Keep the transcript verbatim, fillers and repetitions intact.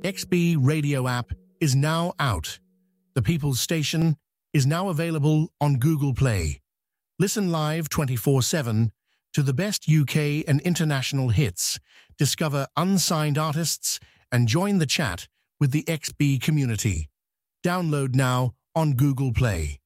X B Radio app is now out. The People's Station is now available on Google Play. Listen live twenty-four seven to the best U K and international hits, discover unsigned artists, and join the chat with the X B community. Download now on Google Play.